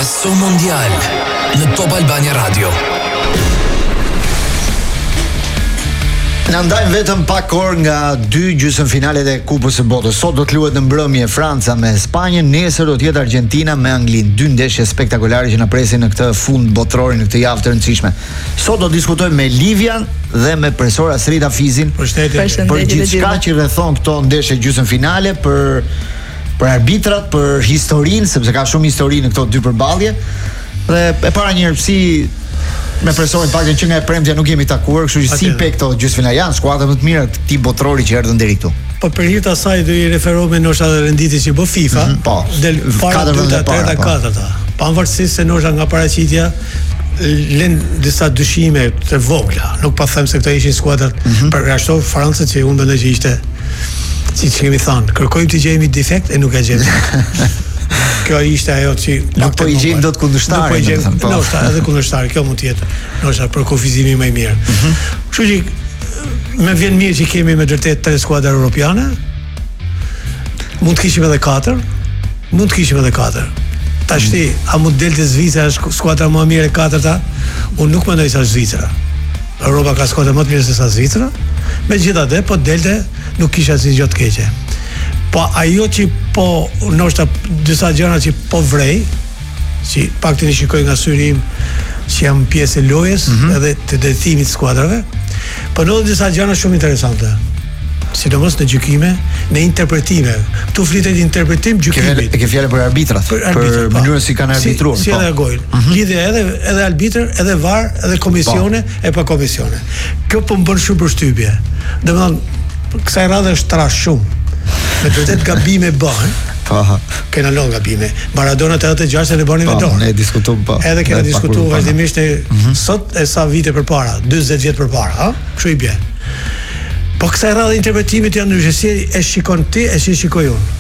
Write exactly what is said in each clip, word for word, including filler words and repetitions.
Passo Mondial në Top Albania Radio. Në ndajmë vetëm pak orë nga dy gjysmëfinalet e Kupës së Botës. Sot do të luhet në mbrëmje Franca me Spanjën, nesër do të jetë Argentina me Anglinë. Dy ndeshje spektakolare që na presin në këtë fund botëror, në këtë javë të rëndësishme. Sot do të diskutojmë me Livian dhe me profesor Asrita Fizin për gjithçka që rrethon këto ndeshje gjysmëfinale, për për arbitrat, për historinë, sepse ka shumë histori në këto dy përballje. Dhe e para një herë si me profesorin paktën që nga e premtja nuk jemi takuar, kështu që si pe këto gjysmëfinale janë skuadra më të mira të këtij botërori që erdhën deri këtu. Po për hir të asaj do i referohemi ndoshta edhe renditjes që bë FIFA, mm-hmm, po, del para dyta, treta, katërta. Pavarësisht se ndoshta nga paraqitja lën disa dyshime të vogla, nuk pa them se këto ishin skuadrat mm-hmm. për ashtu Francën që unë mendoj që ishte siç kemi thënë, kërkojmë të gjejmë defekt e nuk e gjejmë. Kjo ishte ajo që nuk po i gjejmë dot kundërshtarin. Nuk po i gjejmë, ndoshta edhe kundërshtar, kjo mund të jetë, ndoshta për kufizimin më i mirë. Kështu që më vjen mirë që kemi me vërtet tre skuadra europiane. Mund të kishim edhe katër, mund të kishim edhe katër. Tashti, a mund delte Zvicra është skuadra më e mirë e katërta? Unë nuk mendoj se është Zvicra. Europa ka skuadra më të mirë se sa Zvicra. Megjithatë, po delte nuk kisha asnjë gjë të keqe. Po ajo që po ndoshta disa gjëra që po vrej, që paktën i shikoj nga syri im që jam pjesë e lojës mm-hmm. edhe të drejtimit të skuadrave, po ndodhin disa gjëra shumë interesante. Sidomos në gjykime, në interpretime. Ktu flitet interpretim gjykimit. E ke fjalën për arbitrat, për, arbitrat, për mënyrën si kanë arbitruar. Si, si reagojnë. Mm-hmm. Lidhja edhe edhe arbitër, edhe var, edhe komisione pa. e pa komisione. Kjo po më bën shumë përshtypje. Domethënë, kësaj radhe është trash shumë. Me të vërtet gabime bëhen. Po. Kena lënë gabime. Maradona tetëdhjetë e gjashtë e bëni me dorë. Ne diskutuam po. Edhe kena diskutuar vazhdimisht e mm-hmm. sot e sa vite përpara, dyzet vjet përpara, ha? Kështu i bie. Po kësaj radhe interpretimit janë ndryshe, si e shikon ti, e si shikoj unë.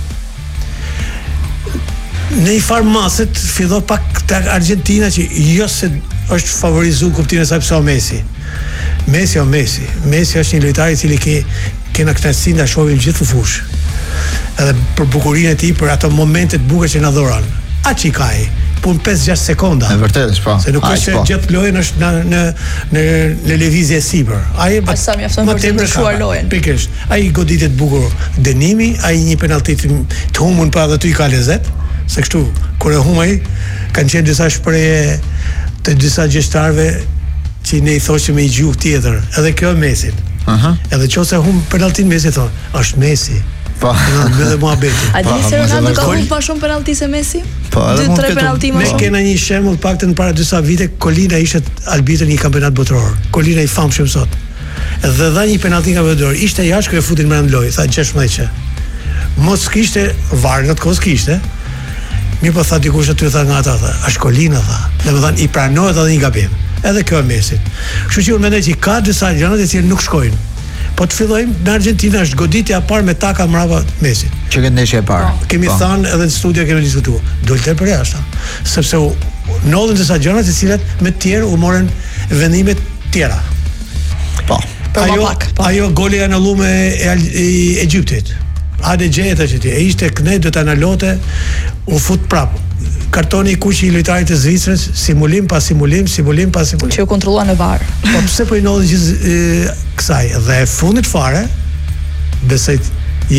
Në i farmaset fillo pak të Argentina që jo se është favorizuar kuptimin e saj pse o Messi. Messi o Messi. Messi është një lojtar i cili ke kena kënaqësinë ta shohim gjithë fush. Edhe për bukurinë e tij, për ato momente të bukura që na dhuron. Aç i kaj. Pun pesë gjashtë sekonda. Është vërtet, po. Se nuk është se gjithë lojën është në në në në lëvizje sipër. Ai më mjafton për të ndryshuar lojën. Pikërisht. Ai goditet bukur dënimi, ai një penallti të humbur pa edhe ty ka lezet, se kështu kur e humaj kanë qenë disa shprehje të disa gjeshtarëve që ne i thoshim me një gjuhë tjetër. Edhe kjo e Messit. Aha. Edhe nëse humb penalltin Messi thon, është Messi. Po. Me dhe muhabeti. A dini se Ronaldo ka humbur më shumë penallti se Messi? Po, dy tre penallti më shumë. Ne kena një shembull paktën para disa vite, Kolina ishte arbitër një kampionat botëror. Kolina i famshëm sot. Dhe dha një penallti nga vedor. Ishte jashtë që e futin brenda lojë, tha gjashtëdhjetë. Mos kishte var në atë kohë kishte. Mirë po tha dikush aty tha nga ata tha, "Është Kolina tha." Domethënë i pranohet edhe një gabim. Edhe kjo e Messit. Kështu që unë mendoj që ka disa gjëra të cilat nuk shkojnë. Po të fillojmë në Argentinë është goditja e parë me taka mbrapa Messit. Që këtë ndeshje e parë. Po, kemi thënë edhe në studio kemi diskutuar. Dolte për jashtë. Sepse u ndodhin disa gjëra të cilat me të tjerë u morën vendime të tjera. Po. Ajo ajo goli i anulluar e Egjiptit. Hajde gjeta që ti. E ishte kënej do të analote, u fut prapë. Kartoni i kuqi i lojtarit të Zvicrës, simulim pas simulim, simulim pas simulim. Që u kontrollua në varë. Po pse po i ndodhi gjithë kësaj? Dhe e fundit fare, besoj